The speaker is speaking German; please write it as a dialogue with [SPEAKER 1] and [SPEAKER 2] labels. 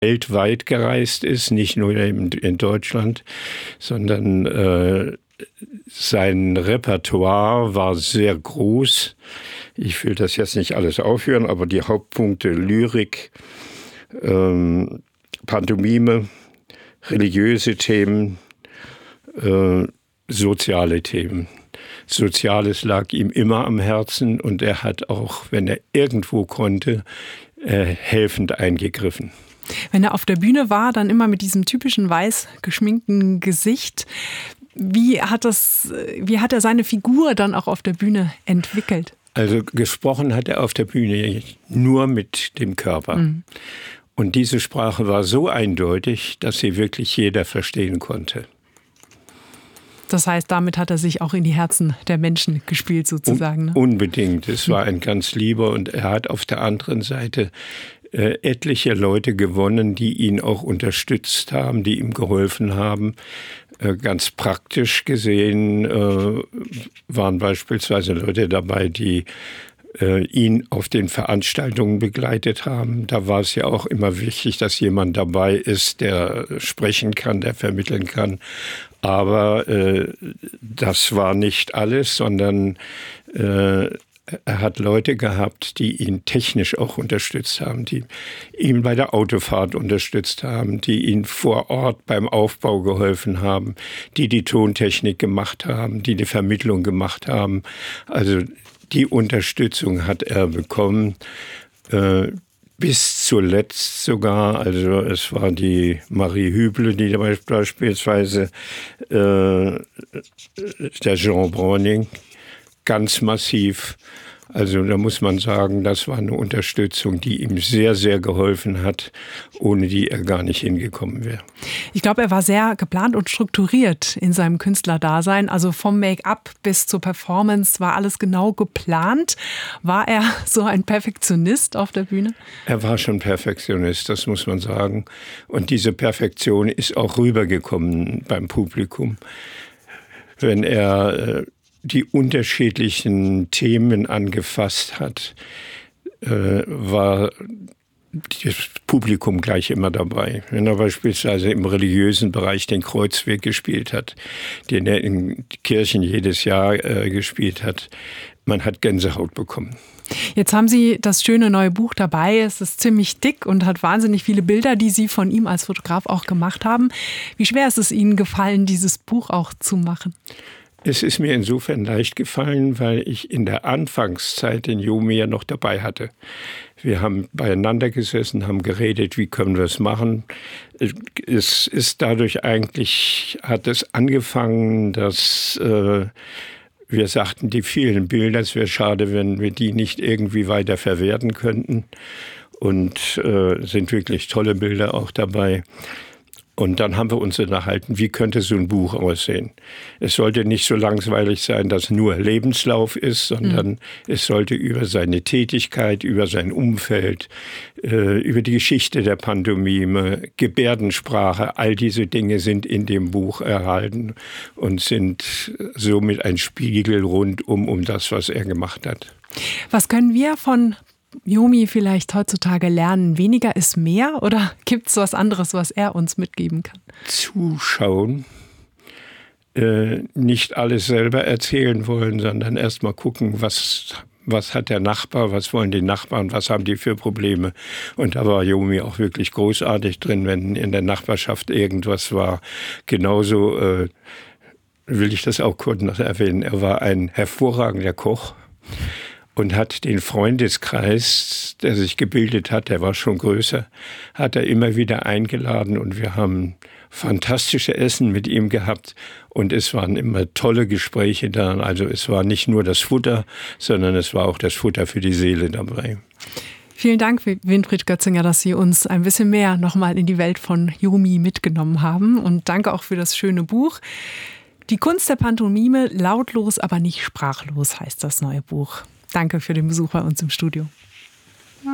[SPEAKER 1] weltweit gereist ist, nicht nur in Deutschland, sondern sein Repertoire war sehr groß. Ich will das jetzt nicht alles aufführen, aber die Hauptpunkte Lyrik, Pantomime, religiöse Themen, soziale Themen. Soziales lag ihm immer am Herzen und er hat auch, wenn er irgendwo konnte, helfend eingegriffen.
[SPEAKER 2] Wenn er auf der Bühne war, dann immer mit diesem typischen weiß geschminkten Gesicht. Wie hat er seine Figur dann auch auf der Bühne entwickelt?
[SPEAKER 1] Also gesprochen hat er auf der Bühne nur mit dem Körper. Mhm. Und diese Sprache war so eindeutig, dass sie wirklich jeder verstehen konnte.
[SPEAKER 2] Das heißt, damit hat er sich auch in die Herzen der Menschen gespielt sozusagen. Ne?
[SPEAKER 1] Unbedingt. Es war ein ganz lieber und er hat auf der anderen Seite etliche Leute gewonnen, die ihn auch unterstützt haben, die ihm geholfen haben. Ganz praktisch gesehen waren beispielsweise Leute dabei, die ihn auf den Veranstaltungen begleitet haben. Da war es ja auch immer wichtig, dass jemand dabei ist, der sprechen kann, der vermitteln kann. Aber das war nicht alles, sondern er hat Leute gehabt, die ihn technisch auch unterstützt haben, die ihn bei der Autofahrt unterstützt haben, die ihn vor Ort beim Aufbau geholfen haben, die die Tontechnik gemacht haben, die Vermittlung gemacht haben. Also die Unterstützung hat er bekommen, bis zuletzt sogar. Also es war die Marie Hüble, die beispielsweise der Jean Browning ganz massiv. Also da muss man sagen, das war eine Unterstützung, die ihm sehr, sehr geholfen hat, ohne die er gar nicht hingekommen wäre.
[SPEAKER 2] Ich glaube, er war sehr geplant und strukturiert in seinem Künstlerdasein. Also vom Make-up bis zur Performance war alles genau geplant. War er so ein Perfektionist auf der Bühne?
[SPEAKER 1] Er war schon Perfektionist, das muss man sagen. Und diese Perfektion ist auch rübergekommen beim Publikum. Wenn er die unterschiedlichen Themen angefasst hat, war das Publikum gleich immer dabei. Wenn er beispielsweise im religiösen Bereich den Kreuzweg gespielt hat, den er in Kirchen jedes Jahr gespielt hat, man hat Gänsehaut bekommen.
[SPEAKER 2] Jetzt haben Sie das schöne neue Buch dabei. Es ist ziemlich dick und hat wahnsinnig viele Bilder, die Sie von ihm als Fotograf auch gemacht haben. Wie schwer ist es Ihnen gefallen, dieses Buch auch zu machen?
[SPEAKER 1] Es ist mir insofern leicht gefallen, weil ich in der Anfangszeit den Yomi ja noch dabei hatte. Wir haben beieinander gesessen, haben geredet, wie können wir es machen. Es ist dadurch eigentlich, hat es angefangen, dass wir sagten, die vielen Bilder, es wäre schade, wenn wir die nicht irgendwie weiter verwerten könnten. Und sind wirklich tolle Bilder auch dabei. Und dann haben wir uns unterhalten, wie könnte so ein Buch aussehen. Es sollte nicht so langweilig sein, dass nur Lebenslauf ist, sondern es sollte über seine Tätigkeit, über sein Umfeld, über die Geschichte der Pantomime, Gebärdensprache, all diese Dinge sind in dem Buch erhalten und sind somit ein Spiegel rundum um das, was er gemacht hat.
[SPEAKER 2] Was können wir von Yomi vielleicht heutzutage lernen? Weniger ist mehr oder gibt es was anderes, was er uns mitgeben kann?
[SPEAKER 1] Zuschauen, nicht alles selber erzählen wollen, sondern erst mal gucken, was hat der Nachbar, was wollen die Nachbarn, was haben die für Probleme. Und da war Yomi auch wirklich großartig drin, wenn in der Nachbarschaft irgendwas war. Genauso will ich das auch kurz noch erwähnen. Er war ein hervorragender Koch. Und hat den Freundeskreis, der sich gebildet hat, der war schon größer, hat er immer wieder eingeladen und wir haben fantastische Essen mit ihm gehabt und es waren immer tolle Gespräche da. Also es war nicht nur das Futter, sondern es war auch das Futter für die Seele dabei.
[SPEAKER 2] Vielen Dank, Winfried Götzinger, dass Sie uns ein bisschen mehr nochmal in die Welt von Yomi mitgenommen haben und danke auch für das schöne Buch. Die Kunst der Pantomime, lautlos, aber nicht sprachlos heißt das neue Buch. Danke für den Besuch bei uns im Studio.